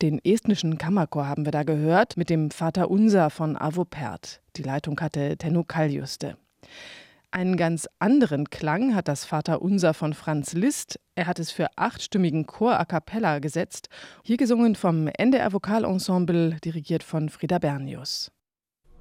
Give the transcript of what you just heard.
Den estnischen Kammerchor haben wir da gehört mit dem Vaterunser von Arvo Pärt. Die Leitung hatte Tenno Kaljuste. Einen ganz anderen Klang hat das Vaterunser von Franz Liszt. Er hat es für 8-stimmigen Chor a cappella gesetzt. Hier gesungen vom NDR Vokalensemble, dirigiert von Frieda Bernius.